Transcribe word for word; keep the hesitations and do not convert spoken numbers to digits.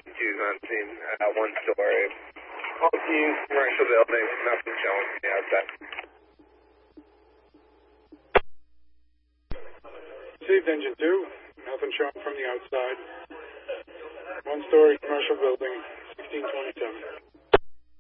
Q's on scene, uh, one story. All Q's, commercial building, nothing showing from the outside. Received engine two, nothing showing from the outside. One story commercial building, sixteen twenty-seven.